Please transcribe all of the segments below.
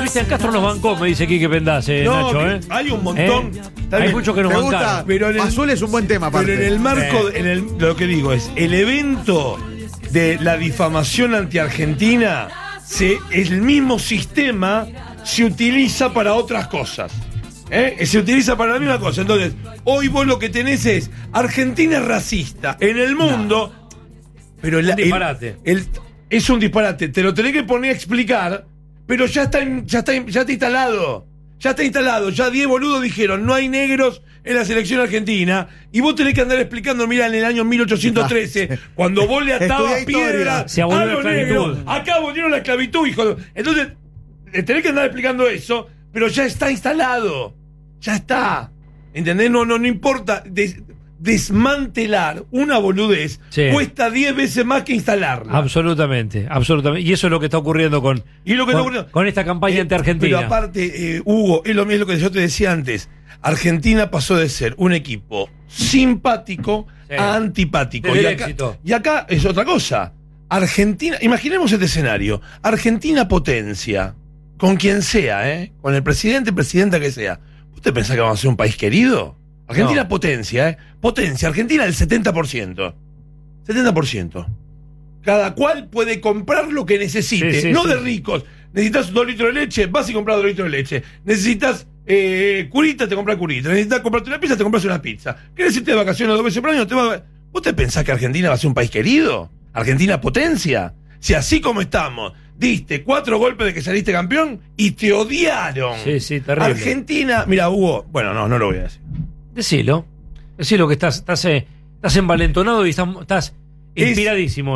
Cristian Castro nos bancó, me dice Quique Pendaz, No, Nacho, hay un montón. Hay muchos que nos Me bancaron. gusta, Pero en el- Azul es un buen tema, aparte. Pero en el marco, lo que digo es, el evento de la difamación anti-argentina, el mismo sistema se utiliza para otras cosas. Se utiliza para la misma cosa. Entonces, hoy vos lo que tenés es Argentina es racista en el mundo, pero Un disparate. es un disparate. Te lo tenés que poner a explicar, pero ya está instalado. Ya está instalado. Ya 10 boludos dijeron, no hay negros en la selección argentina. Y vos tenés que andar explicando, mira, en el año 1813, cuando vos le atabas Estudiá historia. piedra Se a abolió los la esclavitud. negros. Acá abolieron la esclavitud, hijo. Entonces, tenés que andar explicando eso, pero ya está instalado. Ya está. ¿Entendés? No importa. Desmantelar una boludez cuesta 10 veces más que instalarla. Absolutamente. Y eso es lo que está ocurriendo con esta campaña anti-argentina. Pero aparte, Hugo, es lo mismo que yo te decía antes. Argentina pasó de ser un equipo simpático a antipático. Y acá es otra cosa. Argentina, imaginemos este escenario. Argentina potencia, con quien sea, con el presidenta que sea. ¿Usted pensás que vamos a ser un país querido? Argentina potencia, Potencia. Argentina el 70%. 70%. Cada cual puede comprar lo que necesite. Sí, no de ricos. Necesitas 2 litros de leche, vas y compras 2 litros de leche. Necesitas curita, te compras curita. Necesitas comprarte una pizza, te compras una pizza. ¿Querés irte de vacaciones 2 veces por año? ¿Vos te pensás que Argentina va a ser un país querido? ¿Argentina potencia? Si así como estamos, diste 4 golpes de que saliste campeón y te odiaron. Sí, terrible. Argentina, mira, Hugo, bueno, no lo voy a decir. Decilo que estás envalentonado y estás inspiradísimo.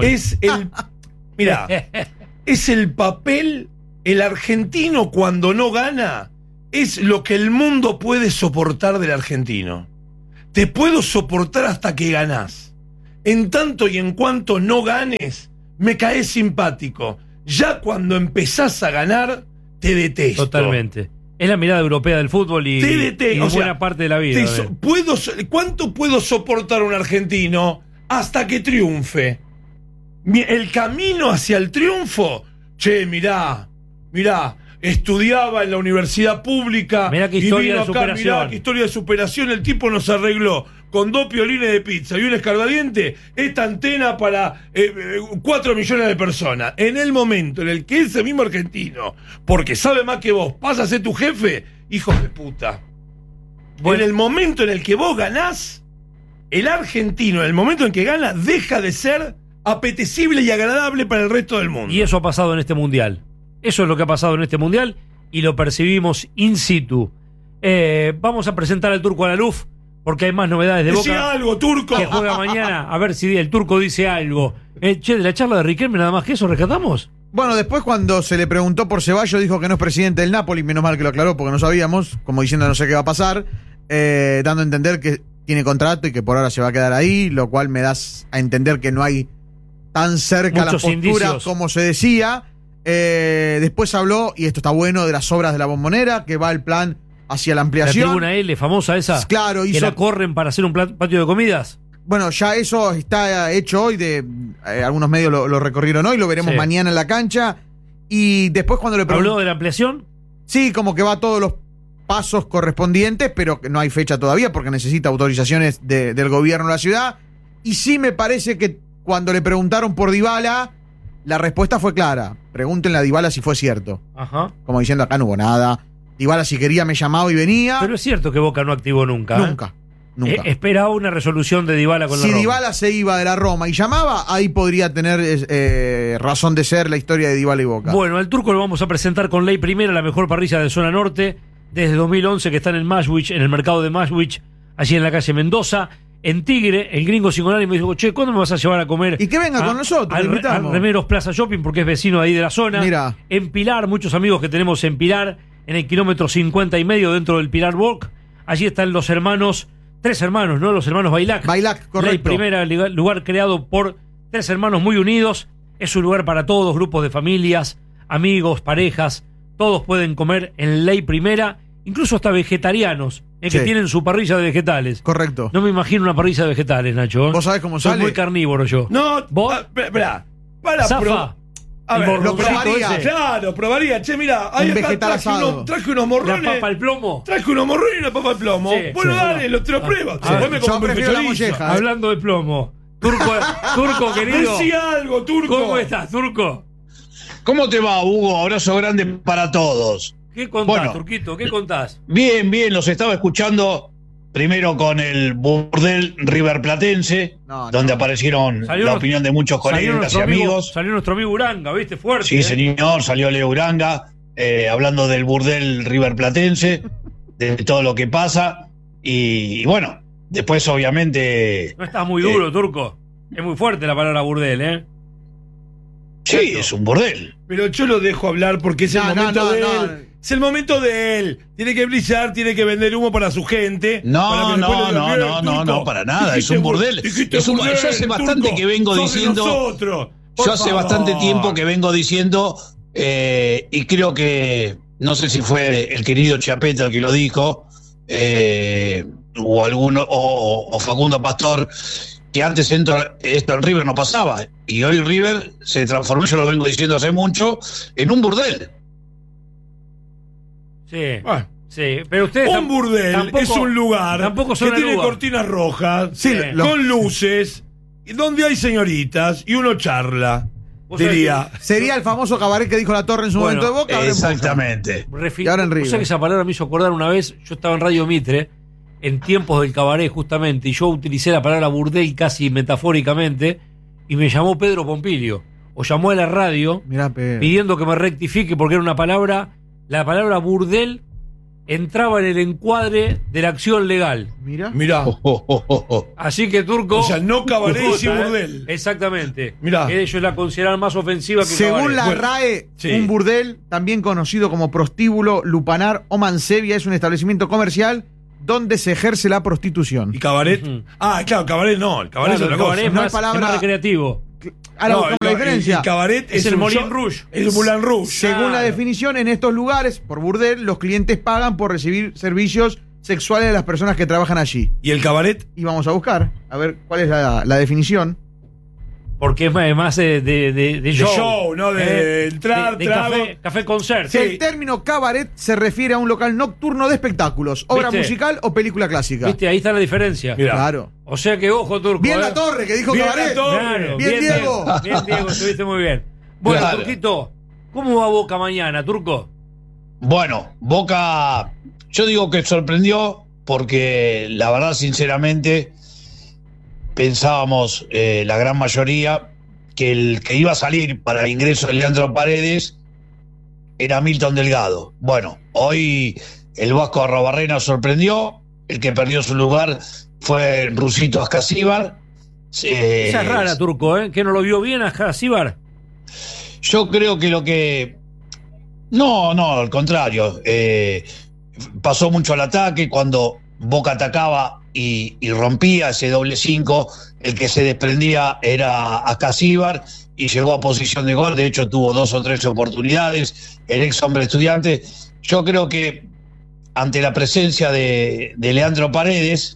Mira, es el papel, el argentino cuando no gana, es lo que el mundo puede soportar del argentino. Te puedo soportar hasta que ganás. En tanto y en cuanto no ganes, me caes simpático. Ya cuando empezás a ganar, te detesto. Totalmente. Es la mirada europea del fútbol y buena parte de la vida. ¿Cuánto puedo soportar un argentino hasta que triunfe? El camino hacia el triunfo, mirá, estudiaba en la universidad pública. Mirá qué historia de superación. Mirá qué historia de superación. El tipo nos arregló con 2 piolines de pizza y un escarbadiente esta antena para 4 millones de personas. En el momento en el que ese mismo argentino, porque sabe más que vos, pasa a ser tu jefe, hijo de puta. Bueno. En el momento en el que vos ganás, el argentino, en el momento en que gana, deja de ser apetecible y agradable para el resto del mundo. Y eso ha pasado en este mundial. Eso es lo que ha pasado en este mundial y lo percibimos in situ. Vamos a presentar al Turco Alaluf porque hay más novedades de Boca. Decía algo, Turco. Que juega mañana. A ver si el Turco dice algo. De la charla de Riquelme, nada más que eso, ¿rescatamos? Bueno, después cuando se le preguntó por Ceballos, dijo que no es presidente del Napoli. Menos mal que lo aclaró porque no sabíamos. Como diciendo no sé qué va a pasar. Dando a entender que tiene contrato y que por ahora se va a quedar ahí. Lo cual me das a entender que no hay tan cerca muchos la postura indicios como se decía. Después habló, y esto está bueno, de las obras de la Bombonera, que va el plan hacia la ampliación. La tribuna L, famosa esa. Claro, que la corren para hacer un patio de comidas. Bueno, ya eso está hecho hoy, algunos medios lo recorrieron hoy, lo veremos mañana en la cancha. Y después cuando le preguntó... ¿Habló de la ampliación? Sí, como que va a todos los pasos correspondientes, pero que no hay fecha todavía porque necesita autorizaciones del gobierno de la ciudad. Y sí me parece que cuando le preguntaron por Dybala, la respuesta fue clara. Pregúntenle a Dybala si fue cierto. Ajá. Como diciendo, acá no hubo nada. Dybala si quería me llamaba y venía. Pero es cierto que Boca no activó nunca. Nunca. Esperaba una resolución de Dybala con la Roma. Si Dybala se iba de la Roma y llamaba, ahí podría tener razón de ser la historia de Dybala y Boca. Bueno, al Turco lo vamos a presentar con Ley Primera, la mejor parrilla de zona norte, desde 2011 que están en Mashwich, en el mercado de Mashwich, allí en la calle Mendoza. En Tigre, el gringo Singonari me dijo, che, ¿cuándo me vas a llevar a comer? Y que venga con nosotros, a Remeros Plaza Shopping, porque es vecino de ahí de la zona. Mira. En Pilar, muchos amigos que tenemos en Pilar, en el kilómetro 50 y medio dentro del Pilar Walk. Allí están los hermanos, 3 hermanos, ¿no? Los hermanos Bailac. Bailac, correcto. Ley Primera, lugar creado por 3 hermanos muy unidos. Es un lugar para todos, grupos de familias, amigos, parejas. Todos pueden comer en Ley Primera, incluso hasta vegetarianos. Que tienen su parrilla de vegetales. Correcto. No me imagino una parrilla de vegetales, Nacho. ¿Vos sabés cómo Soy sale? muy carnívoro yo. No, ¿vos? espera. Para Zafa. A ver, lo probaría. Claro, probaría. Che, mira, ahí acá traje unos morrones. ¿La papa al plomo? Traje unos morrones y una papa al plomo. Sí, bueno, dale, te lo pruebas. Yo prefiero la molleja. Hablando de plomo. Turco querido. Decí algo, Turco. ¿Cómo estás, Turco? ¿Cómo te va, Hugo? Abrazo grande para todos. ¿Qué contás, Turquito? ¿Qué contás? Bien, los estaba escuchando primero con el burdel riverplatense, donde aparecieron la opinión de muchos colegas y amigos. Salió nuestro amigo Uranga, ¿viste? Fuerte. Sí, señor, salió Leo Uranga, hablando del burdel riverplatense, de todo lo que pasa. Y bueno, después obviamente... No estás muy duro, Turco. Es muy fuerte la palabra burdel, ¿eh? Sí, ¿cierto? Es un burdel. Pero yo lo dejo hablar porque es el momento de él. Es el momento de él. Tiene que brillar, tiene que vender humo para su gente. No, para nada. Es un burdel. Yo hace bastante que vengo diciendo. Yo hace bastante tiempo que vengo diciendo, y creo que, no sé si fue el querido Chiapetta el que lo dijo, o alguno, o Facundo Pastor, que antes esto en River no pasaba. Y hoy River se transformó, yo lo vengo diciendo hace mucho, en un burdel. Sí, sí, pero ustedes... Un burdel es un lugar que tiene cortinas rojas, con luces, donde hay señoritas y uno charla. Diría. Sería el famoso cabaret que dijo La Torre en su momento de Boca. Exactamente. Y ahora en River. O sea que esa palabra me hizo acordar una vez, yo estaba en Radio Mitre, en tiempos del cabaret justamente, y yo utilicé la palabra burdel casi metafóricamente, y me llamó Pedro Pompilio, o llamó a la radio, pidiendo que me rectifique porque era una palabra... La palabra burdel entraba en el encuadre de la acción legal. Mirá. Así que, Turco... O sea, no cabaret y sí burdel. Exactamente. Mirá. Ellos la consideran más ofensiva que según cabaret. La RAE, un burdel, también conocido como prostíbulo, lupanar o mancebia, es un establecimiento comercial donde se ejerce la prostitución. ¿Y cabaret? Claro, cabaret no. El cabaret es otra cosa. Es más recreativo. Ahora la diferencia. El cabaret es el Moulin Rouge. Es el Moulin Rouge. Según la definición, en estos lugares, por burdel, los clientes pagan por recibir servicios sexuales de las personas que trabajan allí. ¿Y el cabaret? Y vamos a buscar, a ver cuál es la definición. Porque es más de show, ¿no? De entrar, trago. Café concert. Sí. El término cabaret se refiere a un local nocturno de espectáculos, obra musical o película clásica. ¿Viste? Ahí está la diferencia. Mirá. Claro. O sea que, ojo, Turco. Bien La Torre, que dijo cabaret. Claro, bien Diego. Bien, Diego, estuviste muy bien. Bueno, claro. Turquito, ¿cómo va Boca mañana, Turco? Bueno, Boca, yo digo que sorprendió porque la verdad, sinceramente, pensábamos la gran mayoría que el que iba a salir para el ingreso de Leandro Paredes era Milton Delgado. Bueno, hoy el Vasco Arrobarrena sorprendió, el que perdió su lugar fue Rusito Ascasíbar. Esa es rara, Turco, ¿eh? ¿Que no lo vio bien Ascasíbar? Yo creo que lo que... No, al contrario. Pasó mucho al ataque cuando Boca atacaba y rompía ese doble 5, el que se desprendía era Ascasíbar y llegó a posición de gol. De hecho, tuvo 2 o 3 oportunidades. El ex hombre Estudiante. Yo creo que ante la presencia de Leandro Paredes,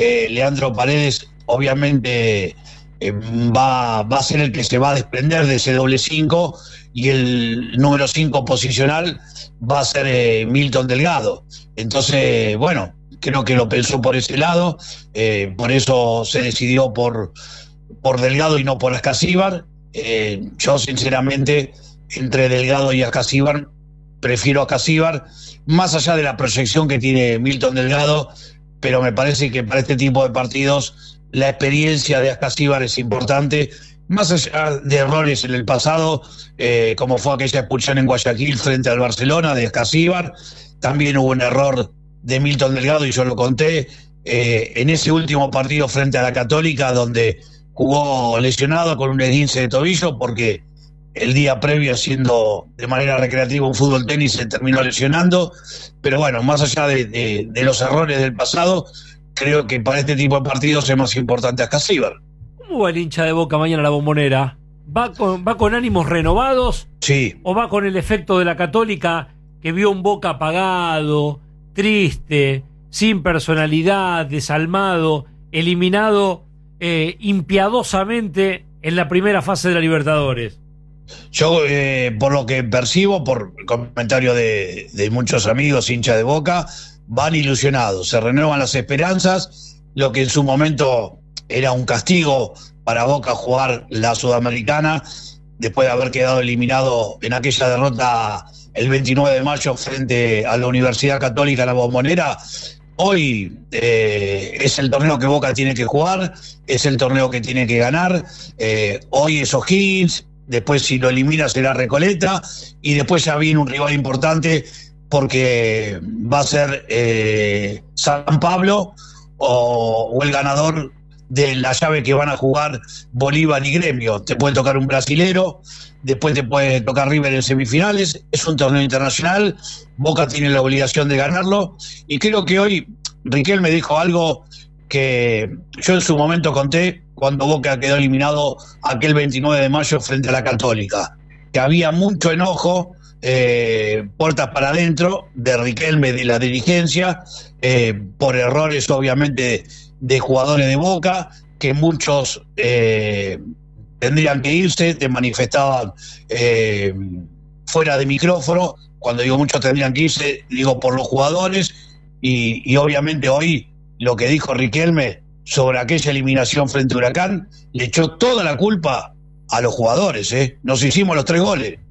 obviamente va a ser el que se va a desprender de ese doble 5 y el número 5 posicional va a ser Milton Delgado. Entonces, bueno, creo que lo pensó por ese lado, por eso se decidió por Delgado y no por Ascasíbar. Yo, sinceramente, entre Delgado y Ascasíbar, prefiero Ascasíbar, más allá de la proyección que tiene Milton Delgado, pero me parece que para este tipo de partidos la experiencia de Ascasíbar es importante, más allá de errores en el pasado, como fue aquella expulsión en Guayaquil frente al Barcelona de Ascasíbar. También hubo un error de Milton Delgado, y yo lo conté, en ese último partido frente a la Católica, donde jugó lesionado con un esguince de tobillo, porque el día previo, haciendo de manera recreativa un fútbol tenis, se terminó lesionando. Pero bueno, más allá de los errores del pasado, creo que para este tipo de partidos es más importante Ascasíbar. ¿Cómo va el hincha de Boca mañana a la Bombonera? ¿Va con ánimos renovados? Sí. ¿O va con el efecto de la Católica, que vio un Boca apagado, triste, sin personalidad, desalmado, eliminado impiadosamente en la primera fase de la Libertadores? Yo, por lo que percibo, por el comentario de muchos amigos hinchas de Boca, van ilusionados, se renuevan las esperanzas, lo que en su momento era un castigo para Boca jugar la Sudamericana, después de haber quedado eliminado en aquella derrota el 29 de mayo frente a la Universidad Católica La Bombonera. Hoy es el torneo que Boca tiene que jugar, es el torneo que tiene que ganar. Hoy es O'Higgins, después si lo elimina será Recoleta, y después ya viene un rival importante porque va a ser San Pablo o el ganador de la llave que van a jugar Bolívar y Gremio. Te puede tocar un brasilero, después te puede tocar River en semifinales. Es un torneo internacional, Boca tiene la obligación de ganarlo, y creo que hoy Riquelme dijo algo que yo en su momento conté cuando Boca quedó eliminado aquel 29 de mayo frente a la Católica, que había mucho enojo, puertas para adentro, de Riquelme, de la dirigencia, por errores obviamente de jugadores de Boca, que muchos tendrían que irse, te manifestaban fuera de micrófono. Cuando digo muchos tendrían que irse, digo por los jugadores, y obviamente hoy lo que dijo Riquelme sobre aquella eliminación frente a Huracán, le echó toda la culpa a los jugadores, Nos hicimos los 3 goles.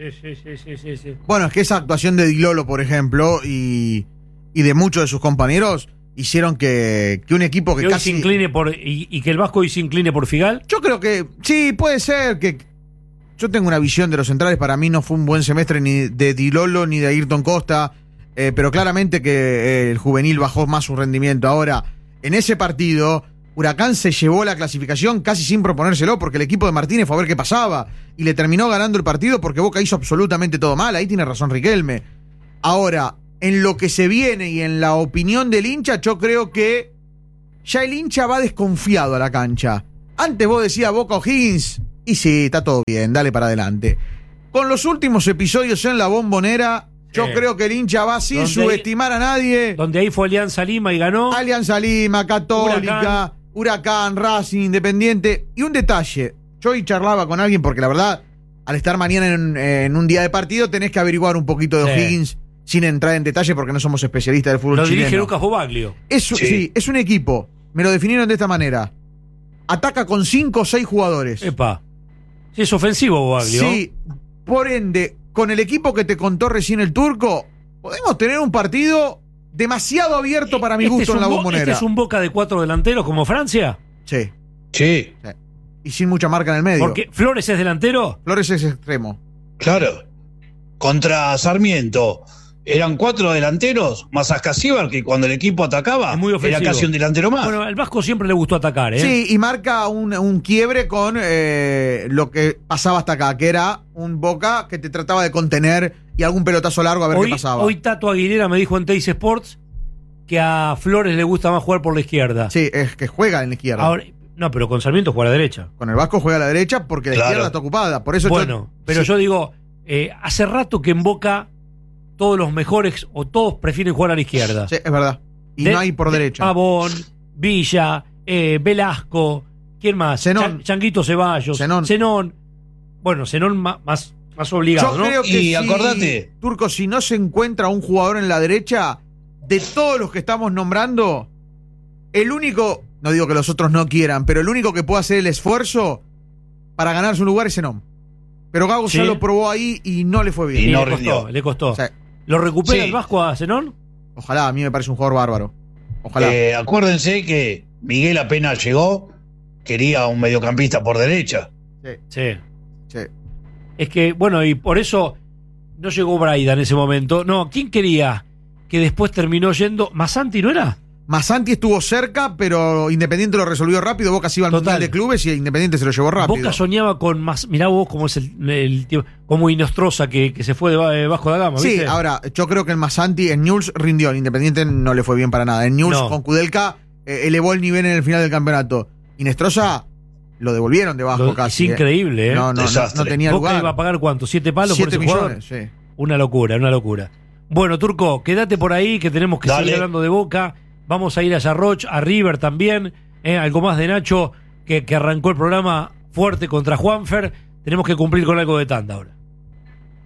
Sí. Bueno, es que esa actuación de Di Lolo, por ejemplo, y de muchos de sus compañeros, hicieron que un equipo que casi... se incline y que el Vasco hoy se incline por Figal. Yo creo que sí, puede ser que... Yo tengo una visión de los centrales, para mí no fue un buen semestre ni de Di Lolo ni de Ayrton Costa, pero claramente que el juvenil bajó más su rendimiento. Ahora, en ese partido, Huracán se llevó la clasificación casi sin proponérselo, porque el equipo de Martínez fue a ver qué pasaba, y le terminó ganando el partido porque Boca hizo absolutamente todo mal. Ahí tiene razón Riquelme. Ahora, en lo que se viene y en la opinión del hincha, yo creo que ya el hincha va desconfiado a la cancha. Antes vos decías Boca O'Higgins, y sí, está todo bien, dale para adelante. Con los últimos episodios en la Bombonera, yo creo que el hincha va sin subestimar a nadie. Donde ahí fue Alianza Lima y ganó. Alianza Lima, Católica, Huracán, Racing, Independiente. Y un detalle, yo hoy charlaba con alguien, porque la verdad, al estar mañana en un día de partido, tenés que averiguar un poquito de O'Higgins, sin entrar en detalle porque no somos especialistas del fútbol chileno. Lo dirige Lucas Bobaglio. Sí, es un equipo, me lo definieron de esta manera. Ataca con 5 o 6 jugadores. Epa. Sí, es ofensivo Bobaglio. Sí, por ende, con el equipo que te contó recién el Turco, podemos tener un partido demasiado abierto para mi gusto en la Bombonera. ¿Este es un Boca de 4 delanteros como Francia? Sí. Y sin mucha marca en el medio. Porque Flores es delantero. Flores es extremo. Claro. Contra Sarmiento eran 4 delanteros, más Ascasíbar, que cuando el equipo atacaba era casi un delantero más. Bueno, al Vasco siempre le gustó atacar, ¿eh? Sí, y marca un quiebre con lo que pasaba hasta acá, que era un Boca que te trataba de contener y algún pelotazo largo a ver qué pasaba. Hoy Tato Aguilera me dijo en Teis Sports que a Flores le gusta más jugar por la izquierda. Sí, es que juega en la izquierda. Ahora, no, pero con Sarmiento juega a la derecha. Con el Vasco juega a la derecha porque la izquierda está ocupada. Por eso pero yo digo, hace rato que en Boca todos los mejores o todos prefieren jugar a la izquierda. Sí, es verdad. Y no hay por derecha. Pavón, Villa, Velasco, ¿quién más? Zenón. Changuito Ceballos. Zenón. Bueno, Zenón más obligado, yo ¿no? Creo que y acordate, Turco, si no se encuentra un jugador en la derecha, de todos los que estamos nombrando, el único, no digo que los otros no quieran, pero el único que puede hacer el esfuerzo para ganar su lugar es Zenón. Pero Gago ya lo probó ahí y no le fue bien. Y no le costó. O sea, ¿Lo recupera el Vasco a Zenón? Ojalá, a mí me parece un jugador bárbaro. Ojalá. Acuérdense que Miguel apenas llegó, quería un mediocampista por derecha. Sí. Es que, bueno, y por eso no llegó Braida en ese momento. No, ¿quién quería que después terminó yendo? ¿Masanti no era? Masanti estuvo cerca, pero Independiente lo resolvió rápido. Boca se iba al Mundial de Clubes y Independiente se lo llevó rápido. Boca soñaba con más. Mirá vos cómo es el tío, como Inostroza que se fue de Vasco da Gama. ¿viste? Sí, ahora, yo creo que el Masanti en Newell's rindió. En Independiente no le fue bien para nada. En Newell's con Kudelka elevó el nivel en el final del campeonato. Inestrosa lo devolvieron de Vasco casi. Es increíble, ¿eh? No tenía Boca lugar. iba a pagar ¿cuánto? ¿7 palos 7 por ese millones, jugador? sí. Una locura. Bueno, Turco, quédate por ahí que tenemos que seguir hablando de Boca. Vamos a ir a Sarroch, a River también. Algo más de Nacho, que arrancó el programa fuerte contra Juanfer. tenemos que cumplir con algo de tanda ahora.